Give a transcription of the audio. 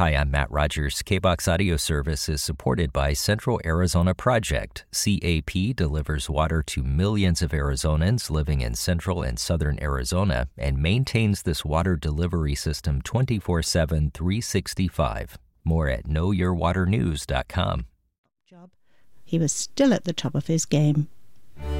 Hi, I'm Matt Rogers. KBOX Audio Service is supported by Central Arizona Project. CAP delivers water to millions of Arizonans living in central and southern Arizona and maintains this water delivery system 24/7, 365. More at knowyourwaternews.com. He was still at the top of his game.